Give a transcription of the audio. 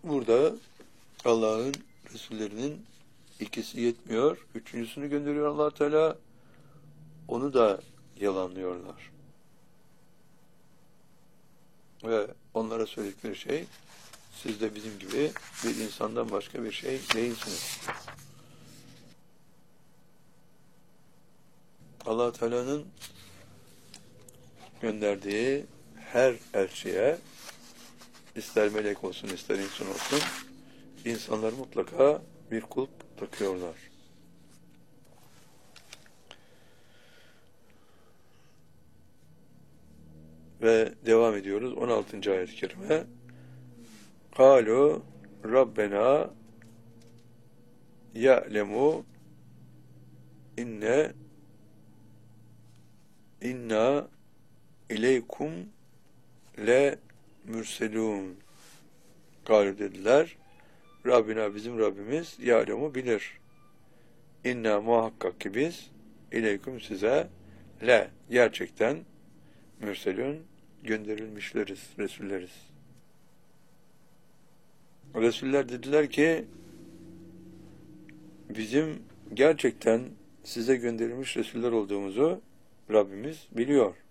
Burada Allah'ın Resullerinin ikisi yetmiyor. Üçüncüsünü gönderiyor Allah Teala. Onu da yalanlıyorlar. Ve onlara söyledikleri şey, siz de bizim gibi bir insandan başka bir şey değilsiniz. Allah Teala'nın gönderdiği her elçiye, ister melek olsun, ister insan olsun, insanlar mutlaka bir kulp takıyorlar. Ve devam ediyoruz. 16. ayet-i kerime. قَالُوا رَبَّنَا يَعْلَمُ inna ileykum le mürselun. Galu dediler. Rabbina, bizim Rabbimiz ya'lemu, bilir. İnna, muhakkak ki biz ileykum, size le, gerçekten mürselun, gönderilmişleriz, Resulleriz. Resuller dediler ki bizim gerçekten size gönderilmiş Resuller olduğumuzu Rabbimiz biliyor.